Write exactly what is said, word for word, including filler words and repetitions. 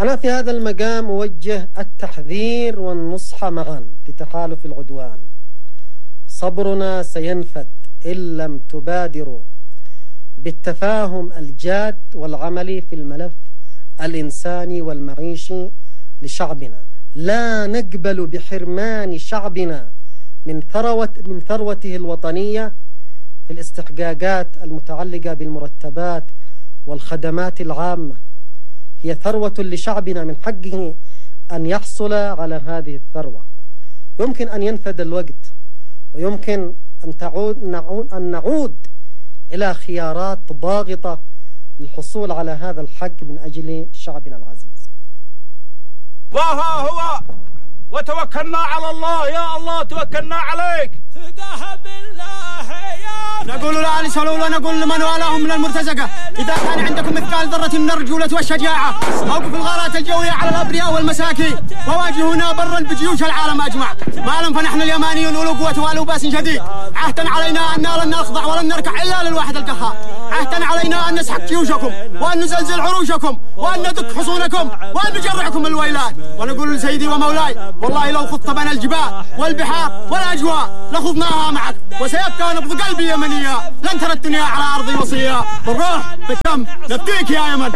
أنا في هذا المقام أوجه التحذير والنصح معا لتحالف العدوان. صبرنا سينفد إن لم تبادروا بالتفاهم الجاد والعملي في الملف الإنساني والمعيشي لشعبنا. لا نقبل بحرمان شعبنا من ثروة من ثروته الوطنية في الاستحقاقات المتعلقة بالمرتبات والخدمات العامة. هي ثروة لشعبنا، من حقه أن يحصل على هذه الثروة. يمكن أن ينفد الوقت، ويمكن أن تعود نعود أن نعود إلى خيارات ضاغطة للحصول على هذا الحق من أجل شعبنا العزيز. وها هو وتوكلنا على الله. يا الله توكلنا عليك. فداها بالله يا نقول لا لسلول ونقول لمن والاهم من المرتزقة: إذا كان عندكم مثقال ذرة من الرجولة والشجاعة موقف الغارات الجوية على الأبرياء والمساكين وواجهونا برا بجيوش العالم أجمع. ما لم فنحن اليمانيون أولو قوة وأولو بأس شديد. عهدا علينا أن لن نخضع ولن نركع إلا للواحد القهار. عهدا علينا أن نسحق جيوشكم وأن نزلزل عروشكم وأن ندك حصونكم وأن نجرعكم الويلات. ونقول لسيدي ومولاي: والله لو خضت بنا الجبال والبحار والأجواء لخضناها معك، وسيبقى نبض قلبي يمنية. لن ترى الدنيا على أرضي وصية. بالروح بالدم نفديك يا يمن.